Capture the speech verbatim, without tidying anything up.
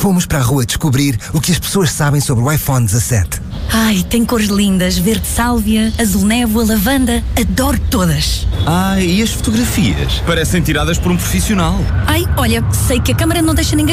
Fomos para a rua descobrir o que as pessoas sabem sobre o iPhone dezassete. Ai, tem cores lindas, verde sálvia, azul névoa, lavanda, adoro todas. Ai, e as fotografias? Parecem tiradas por um profissional. Ai, olha, sei que a câmara não deixa ninguém